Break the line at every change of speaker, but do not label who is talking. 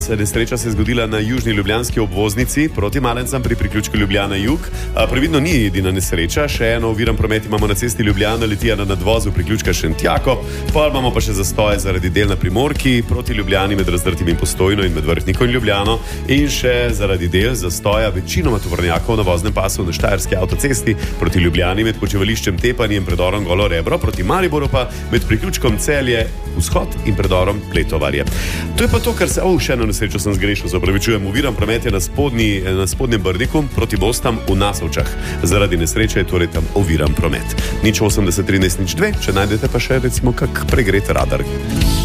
Nesreča se je zgodila na južni ljubljanski obvoznici proti Malencam pri priključku Ljubljana jug. Previdno ni edina nesreča, še eno oviran promet imamo na cesti Ljubljana Litija na nadvozu priključka Šentjako, pol imamo pa še zastoje zaradi del na Primorki proti Ljubljani med Razdrtim in Postojno in med Vrhnikom in Ljubljano in še zaradi del zastoja večinoma tovornjakov na voznem pasu na Štajerski avtocesti proti Ljubljani med počivališčem Tepanje in predorom Golo Rebro, proti Mariboru pa med priključkom Celje Vzhod in predorom Pletovarje. To je pa to, kar se... še eno nesrečo sem zgrešil, se opravičujem. Oviran promet je na spodnjem Brniku proti Mostam v Nasovčah. Zaradi nesreče je torej tam oviran promet. 080 13 02, če najdete pa še recimo kak pregret radar.